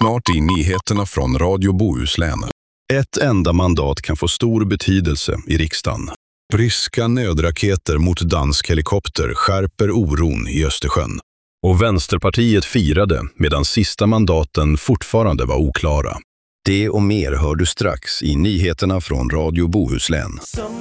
Snart i nyheterna från Radio Bohuslän. Ett enda mandat kan få stor betydelse i riksdagen. Ryska nödraketer mot dansk helikopter skärper oron i Östersjön. Och Vänsterpartiet firade medan sista mandaten fortfarande var oklara. Det och mer hör du strax i nyheterna från Radio Bohuslän.